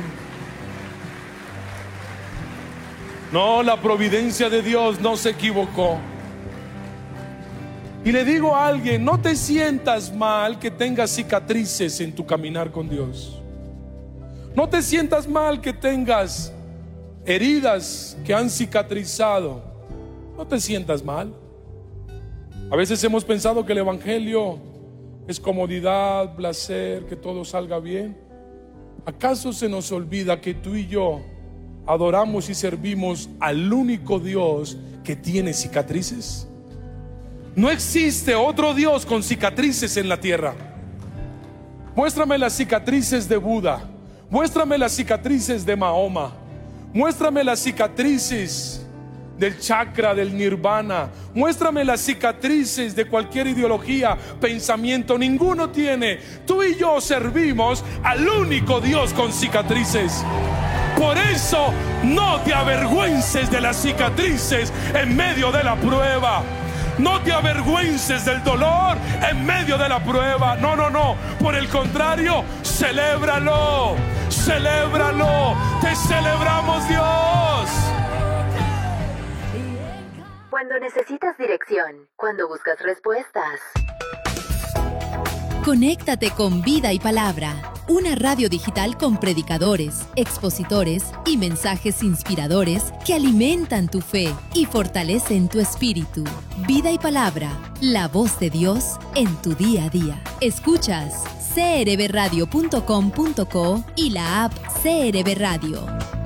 No, la providencia de Dios no se equivocó. Y le digo a alguien, no te sientas mal que tengas cicatrices en tu caminar con Dios. No te sientas mal que tengas heridas que han cicatrizado. No te sientas mal. A veces hemos pensado que el evangelio es comodidad, placer, que todo salga bien. ¿Acaso se nos olvida que tú y yo adoramos y servimos al único Dios que tiene cicatrices? No existe otro Dios con cicatrices en la tierra. Muéstrame las cicatrices de Buda, muéstrame las cicatrices de Mahoma, muéstrame las cicatrices del chakra, del nirvana, muéstrame las cicatrices de cualquier ideología, pensamiento. Ninguno tiene. Tú y yo servimos al único Dios con cicatrices. Por eso no te avergüences de las cicatrices en medio de la prueba. No te avergüences del dolor en medio de la prueba. No, no, no. Por el contrario, celébralo. Celébralo. Te celebramos, Dios. Cuando necesitas dirección, cuando buscas respuestas. Conéctate con Vida y Palabra, una radio digital con predicadores, expositores y mensajes inspiradores que alimentan tu fe y fortalecen tu espíritu. Vida y Palabra, la voz de Dios en tu día a día. Escuchas crbradio.com.co y la app CRB Radio.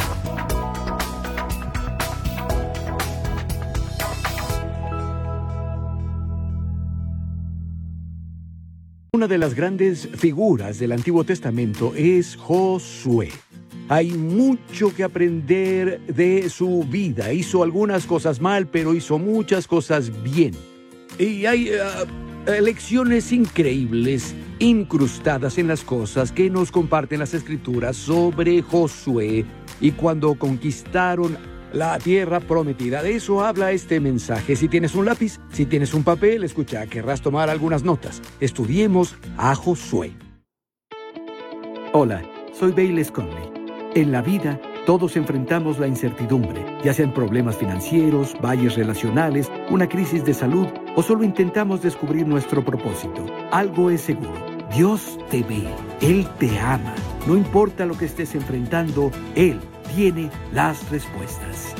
Una de las grandes figuras del Antiguo Testamento es Josué. Hay mucho que aprender de su vida. Hizo algunas cosas mal, pero hizo muchas cosas bien. Y hay lecciones increíbles incrustadas en las cosas que nos comparten las Escrituras sobre Josué y cuando conquistaron la tierra prometida. De eso habla este mensaje. Si tienes un lápiz, si tienes un papel, escucha, querrás tomar algunas notas. Estudiemos a Josué. Hola, soy Bayless Conley. En la vida, todos enfrentamos la incertidumbre, ya sean problemas financieros, valles relacionales, una crisis de salud o solo intentamos descubrir nuestro propósito. Algo es seguro. Dios te ve. Él te ama. No importa lo que estés enfrentando, Él tiene las respuestas.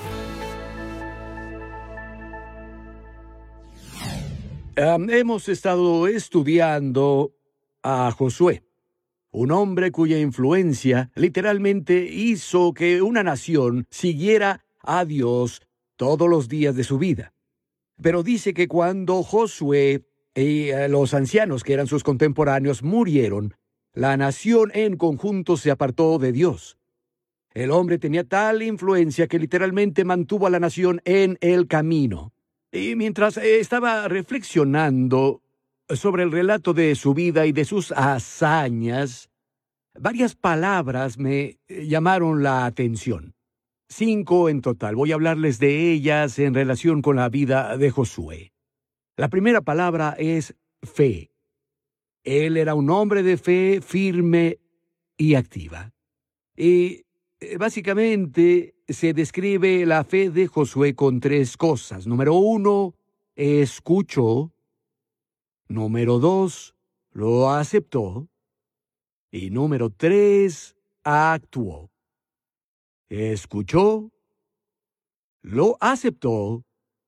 Hemos estado estudiando a Josué, un hombre cuya influencia literalmente hizo que una nación siguiera a Dios todos los días de su vida. Pero dice que cuando Josué y los ancianos que eran sus contemporáneos murieron, la nación en conjunto se apartó de Dios. El hombre tenía tal influencia que literalmente mantuvo a la nación en el camino. Y mientras estaba reflexionando sobre el relato de su vida y de sus hazañas, varias palabras me llamaron la atención. 5 en total. Voy a hablarles de ellas en relación con la vida de Josué. La primera palabra es fe. Él era un hombre de fe firme y activa. Y básicamente se describe la fe de Josué con 3 cosas. Número 1, escuchó. Número 2, lo aceptó. Y número 3, actuó. Escuchó, lo aceptó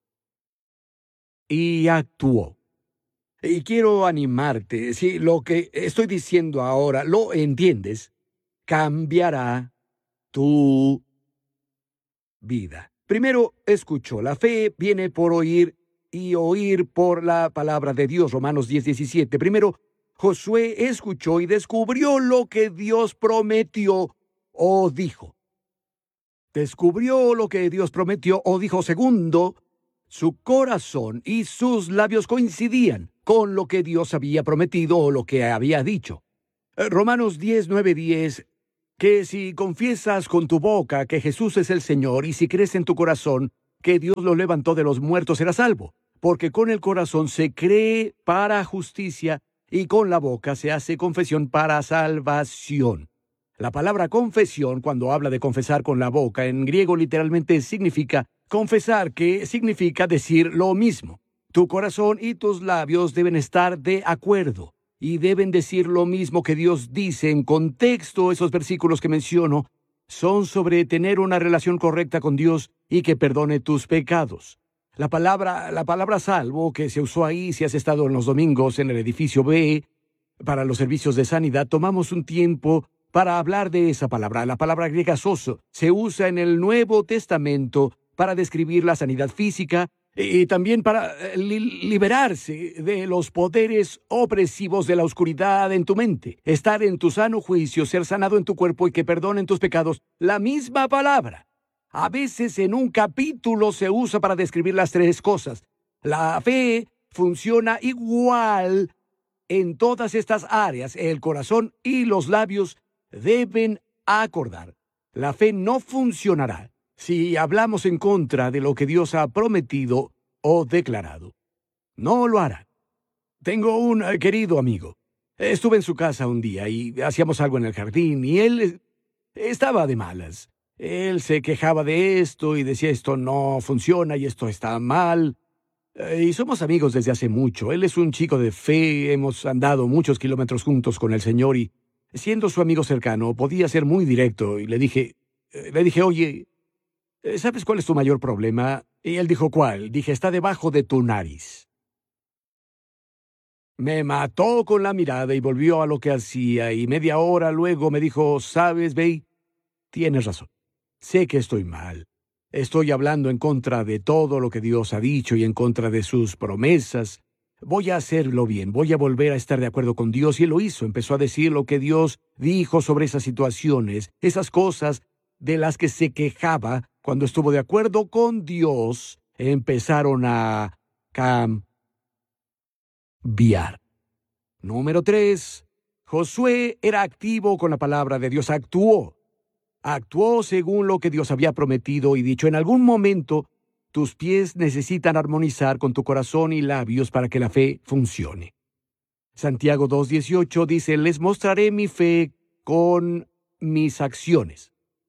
y actuó. Y quiero animarte, si lo que estoy diciendo ahora lo entiendes, cambiará tu vida. Primero, escuchó. La fe viene por oír y oír por la palabra de Dios. Romanos 10:17. Primero, Josué escuchó y descubrió lo que Dios prometió o dijo. Descubrió lo que Dios prometió o dijo. Segundo, su corazón y sus labios coincidían con lo que Dios había prometido o lo que había dicho. Romanos 10:9-10, que si confiesas con tu boca que Jesús es el Señor y si crees en tu corazón que Dios lo levantó de los muertos, serás salvo. Porque con el corazón se cree para justicia y con la boca se hace confesión para salvación. La palabra confesión, cuando habla de confesar con la boca, en griego literalmente significa confesar, que significa decir lo mismo. Tu corazón y tus labios deben estar de acuerdo y deben decir lo mismo que Dios dice. En contexto, esos versículos que menciono son sobre tener una relación correcta con Dios y que perdone tus pecados. La palabra salvo que se usó ahí, si has estado en los domingos en el edificio B, para los servicios de sanidad, tomamos un tiempo para hablar de esa palabra. La palabra griega sozo se usa en el Nuevo Testamento para describir la sanidad física y también para liberarse de los poderes opresivos de la oscuridad en tu mente, estar en tu sano juicio, ser sanado en tu cuerpo y que perdonen tus pecados. La misma palabra. A veces en un capítulo se usa para describir las tres cosas. La fe funciona igual en todas estas áreas. El corazón y los labios deben acordar. La fe no funcionará si hablamos en contra de lo que Dios ha prometido o declarado. No lo hará. Tengo un querido amigo. Estuve en su casa un día y hacíamos algo en el jardín y él estaba de malas. Él se quejaba de esto y decía esto no funciona y esto está mal. Y somos amigos desde hace mucho. Él es un chico de fe, hemos andado muchos kilómetros juntos con el Señor y siendo su amigo cercano podía ser muy directo y le dije, oye, ¿sabes cuál es tu mayor problema? Y él dijo, ¿cuál? Dije, está debajo de tu nariz. Me mató con la mirada y volvió a lo que hacía y media hora luego me dijo, ¿sabes, Bey? Tienes razón. Sé que estoy mal. Estoy hablando en contra de todo lo que Dios ha dicho y en contra de sus promesas. Voy a hacerlo bien, voy a volver a estar de acuerdo con Dios. Y él lo hizo, empezó a decir lo que Dios dijo sobre esas situaciones, esas cosas de las que se quejaba. Cuando estuvo de acuerdo con Dios, empezaron a cambiar. Número 3. Josué era activo con la palabra de Dios, actuó según lo que Dios había prometido y dicho. En algún momento, tus pies necesitan armonizar con tu corazón y labios para que la fe funcione. Santiago 2:18 dice, les mostraré mi fe con mis acciones.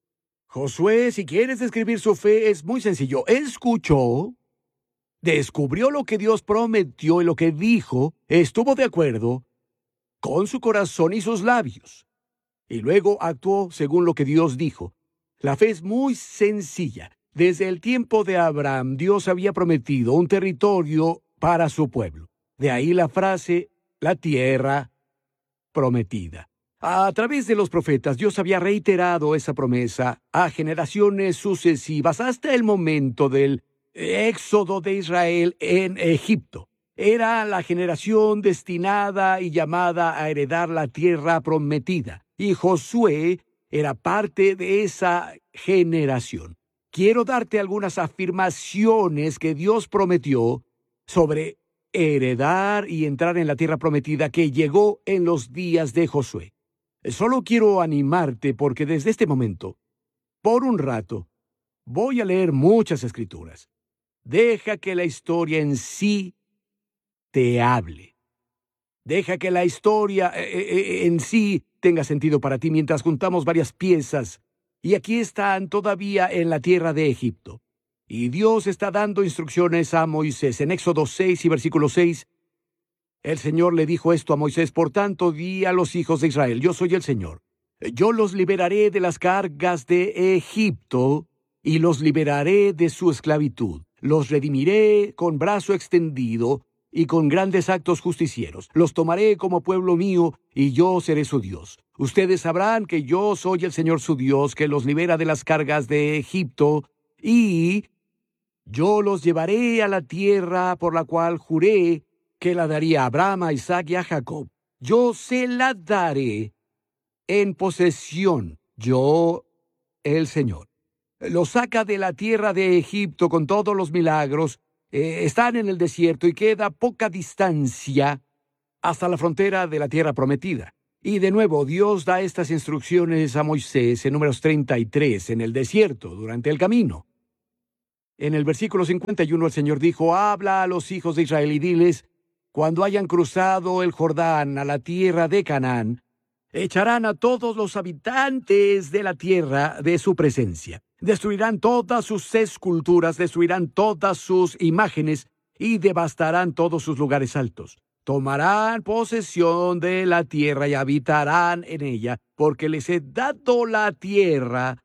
Josué, si quieres describir su fe, es muy sencillo. Escuchó, descubrió lo que Dios prometió y lo que dijo, estuvo de acuerdo con su corazón y sus labios. Y luego actuó según lo que Dios dijo. La fe es muy sencilla. Desde el tiempo de Abraham, Dios había prometido un territorio para su pueblo. De ahí la frase, la tierra prometida. A través de los profetas, Dios había reiterado esa promesa a generaciones sucesivas hasta el momento del éxodo de Israel en Egipto. Era la generación destinada y llamada a heredar la tierra prometida. Y Josué era parte de esa generación. Quiero darte algunas afirmaciones que Dios prometió sobre heredar y entrar en la tierra prometida que llegó en los días de Josué. Solo quiero animarte porque desde este momento, por un rato, voy a leer muchas escrituras. Deja que la historia en sí te hable. Deja que la historia en sí tenga sentido para ti mientras juntamos varias piezas. Y aquí están todavía en la tierra de Egipto. Y Dios está dando instrucciones a Moisés. En Éxodo 6 y versículo 6, el Señor le dijo esto a Moisés: por tanto, di a los hijos de Israel, yo soy el Señor. Yo los liberaré de las cargas de Egipto y los liberaré de su esclavitud. Los redimiré con brazo extendido y con grandes actos justicieros. Los tomaré como pueblo mío, y yo seré su Dios. Ustedes sabrán que yo soy el Señor su Dios, que los libera de las cargas de Egipto, y yo los llevaré a la tierra por la cual juré que la daría a Abraham, a Isaac y a Jacob. Yo se la daré en posesión Yo, el Señor. Los saca de la tierra de Egipto con todos los milagros. Están en el desierto y queda poca distancia hasta la frontera de la tierra prometida. Y de nuevo, Dios da estas instrucciones a Moisés en Números 33, en el desierto, durante el camino. En el versículo 51 el Señor dijo: habla a los hijos de Israel y diles, cuando hayan cruzado el Jordán a la tierra de Canaán, echarán a todos los habitantes de la tierra de su presencia. Destruirán todas sus esculturas, destruirán todas sus imágenes y devastarán todos sus lugares altos. Tomarán posesión de la tierra y habitarán en ella, porque les he dado la tierra